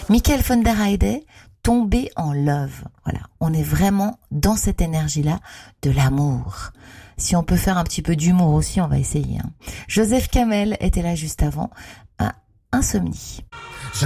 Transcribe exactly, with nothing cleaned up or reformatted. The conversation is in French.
Michael von der Heide, tomber en love. Voilà, on est vraiment dans cette énergie-là de l'amour. Si on peut faire un petit peu d'humour aussi, on va essayer. Hein. Joseph Kamel était là juste avant. Ah, Insomnie.